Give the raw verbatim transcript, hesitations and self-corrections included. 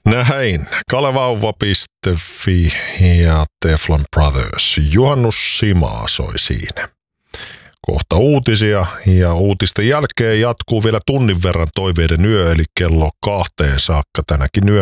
Näin. Kalevauva piste fi ja Teflon Brothers. Juhannus Simaa soi siinä. Kohta uutisia ja uutisten jälkeen jatkuu vielä tunnin verran toiveiden yö, eli kello kahteen saakka tänäkin yönä.